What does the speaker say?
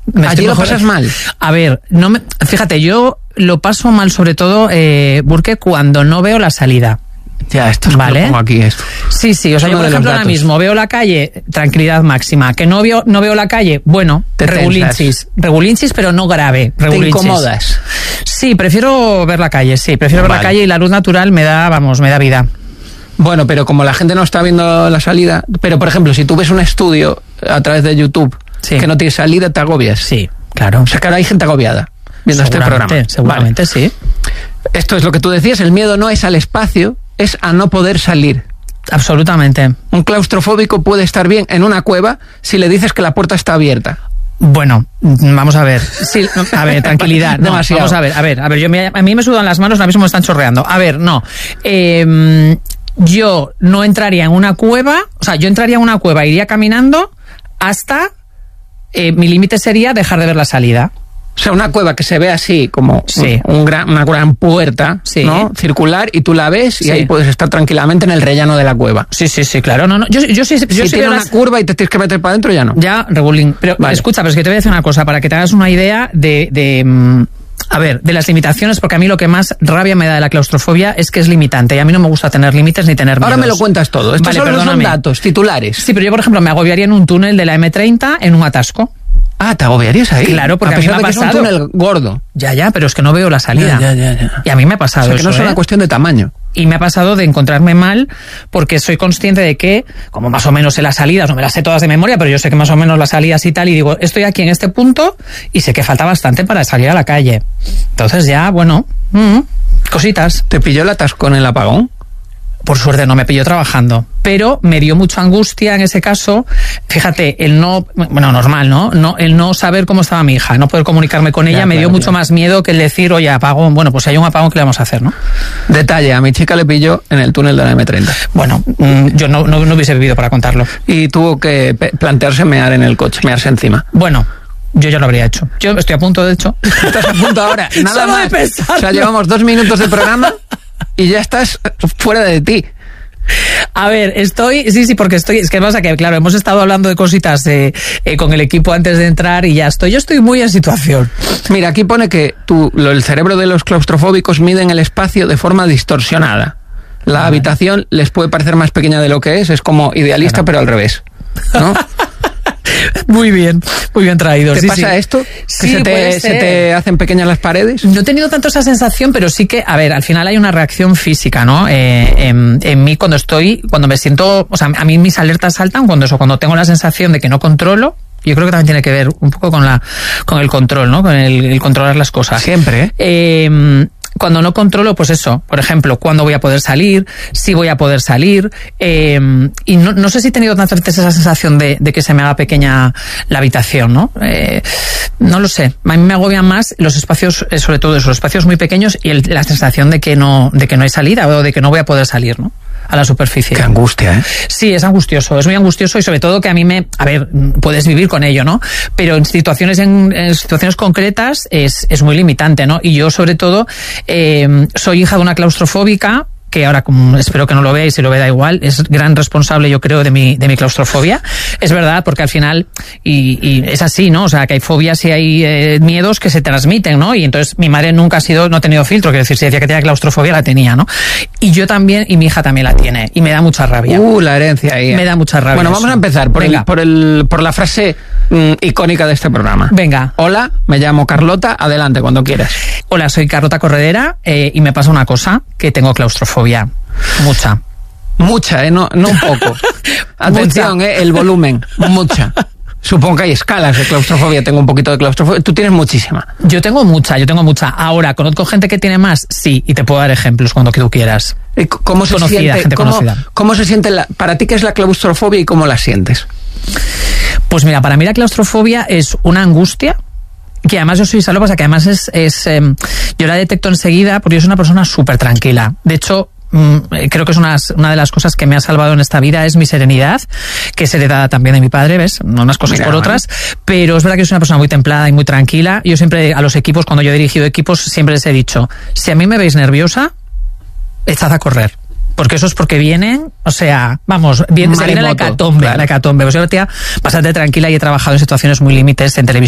¿Allí lo pasas mal? A ver, fíjate, yo lo paso mal sobre todo, Burke, cuando no veo la salida. Ya, esto es ¿vale? Lo pongo aquí esto. Sí, o sea, yo por ejemplo ahora mismo veo la calle, tranquilidad máxima. Que no veo la calle, bueno, regulinchis, pero no grave. ¿Te incomodas? Sí, prefiero ver la calle, ver la calle, y la luz natural me da vida. Bueno, pero como la gente no está viendo la salida, pero por ejemplo, si tú ves un estudio a través de YouTube que no tiene salida, te agobias. Sí, claro. O sea, que ahora hay gente agobiada viendo este programa. Seguramente, sí. Esto es lo que tú decías, el miedo no es al espacio, es a no poder salir. Absolutamente. Un claustrofóbico puede estar bien en una cueva si le dices que la puerta está abierta. Bueno, vamos a ver. Sí, a ver, tranquilidad. No, vamos a ver. A mí me sudan las manos, ahora mismo me están chorreando. A ver, no. Yo no entraría en una cueva, o sea, yo entraría en una cueva, iría caminando hasta mi límite sería dejar de ver la salida. O sea, una cueva que se ve así como una gran puerta, ¿no? Circular, y tú la ves y ahí puedes estar tranquilamente en el rellano de la cueva. Sí, claro. No, yo sí. Si tiene una curva y te tienes que meter para adentro, ya no. Ya, regulín. Pero escucha, pero es que te voy a decir una cosa, para que te hagas una idea de las limitaciones, porque a mí lo que más rabia me da de la claustrofobia es que es limitante, y a mí no me gusta tener límites ni tener miedos. Ahora me lo cuentas todo. Estos son datos, titulares. Sí, pero yo, por ejemplo, me agobiaría en un túnel de la M30 en un atasco. Ah, ¿te agobiarías ahí? Claro, porque a mí me ha pasado. Es un túnel gordo. Ya, pero es que no veo la salida. Ya. Y a mí me ha pasado eso. O sea, que no es una cuestión de tamaño. Y me ha pasado de encontrarme mal, porque soy consciente de que, como más o menos sé las salidas, no me las sé todas de memoria, pero yo sé que más o menos las salidas y tal, y digo, estoy aquí en este punto, y sé que falta bastante para salir a la calle. Entonces ya, bueno, cositas. ¿Te pilló el atasco en el apagón? Por suerte no me pilló trabajando, pero me dio mucha angustia en ese caso. Fíjate, normal, ¿no? El no saber cómo estaba mi hija, no poder comunicarme con ella, me dio mucho más miedo que el decir, oye, apagón. Bueno, pues si hay un apagón, ¿qué le vamos a hacer, no? Detalle, a mi chica le pilló en el túnel de la M30. Bueno, yo no hubiese vivido para contarlo. Y tuvo que plantearse mear en el coche, mearse encima. Bueno, yo ya lo habría hecho. Yo estoy a punto, de hecho. Estás a punto ahora, nada Solo más. De pensarlo. O sea, llevamos 2 minutos de programa y ya estás fuera de ti. A ver, es que pasa que, claro, hemos estado hablando de cositas con el equipo antes de entrar y yo estoy muy en situación. Mira, aquí pone que el cerebro de los claustrofóbicos miden el espacio de forma distorsionada. La habitación les puede parecer más pequeña de lo que es como idealista, pero al revés, ¿no? Muy bien traído. ¿Te pasa esto? Sí, ¿Que se te hacen pequeñas las paredes? No he tenido tanto esa sensación, pero sí que, a ver, al final hay una reacción física, ¿no? En mí cuando me siento, o sea, a mí mis alertas saltan cuando tengo la sensación de que no controlo. Yo creo que también tiene que ver un poco con el control, ¿no? Con el controlar las cosas. Siempre, Cuando no controlo, pues eso, por ejemplo, cuándo voy a poder salir, si voy a poder salir, y no sé si he tenido tantas veces esa sensación de que se me haga pequeña la habitación, ¿no? No lo sé, a mí me agobian más los espacios, sobre todo esos espacios muy pequeños, y la sensación de que no hay salida, o de que no voy a poder salir, ¿no? A la superficie. Qué angustia, ¿eh? Sí, es angustioso, es muy angustioso, y sobre todo que a mí puedes vivir con ello, ¿no? Pero en situaciones concretas es muy limitante, ¿no? Y yo, sobre todo, soy hija de una claustrofóbica, que ahora, como espero que no lo vea, y si lo ve da igual, es gran responsable, yo creo, de mi claustrofobia. Es verdad, porque al final, y es así, ¿no? O sea, que hay fobias y hay miedos que se transmiten, ¿no? Y entonces mi madre nunca no ha tenido filtro, quiero decir, si decía que tenía claustrofobia, la tenía, ¿no? Y yo también, y mi hija también la tiene, y me da mucha rabia. La herencia ahí. Me da mucha rabia. Bueno, vamos a empezar por la frase icónica de este programa. Venga. Hola, me llamo Carlota, adelante, cuando quieras. Hola, soy Carlota Corredera, y me pasa una cosa, que tengo claustrofobia. Mucha, no un poco. Atención, el volumen, mucha. Supongo que hay escalas de claustrofobia, tengo un poquito de claustrofobia. Tú tienes muchísima. Yo tengo mucha. Ahora, ¿conozco gente que tiene más? Sí, y te puedo dar ejemplos cuando tú quieras. ¿Cómo se siente? ¿Cómo se siente para ti qué es la claustrofobia y cómo la sientes? Pues mira, para mí la claustrofobia es una angustia, que además yo soy salvo, que además yo la detecto enseguida porque yo soy una persona súper tranquila. De hecho, creo que es una de las cosas que me ha salvado en esta vida es mi serenidad, que es heredada también de mi padre, ¿ves? No unas cosas por otras, pero es verdad que yo soy una persona muy templada y muy tranquila. Yo siempre a los equipos, cuando yo he dirigido equipos, siempre les he dicho, si a mí me veis nerviosa, echad a correr. Porque eso es porque vienen, o sea, vamos, se viene la hecatombe. Claro. La hecatombe. Pues yo, tía, bastante tranquila, y he trabajado en situaciones muy límites en televisión.